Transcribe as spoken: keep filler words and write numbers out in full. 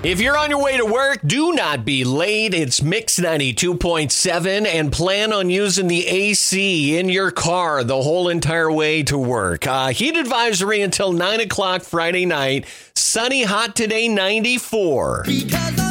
If you're on your way to work, do not be late. It's Mix ninety-two point seven and plan on using the A C in your car the whole entire way to work. Uh, heat advisory until nine o'clock Friday night. Sunny, hot today, ninety-four. Because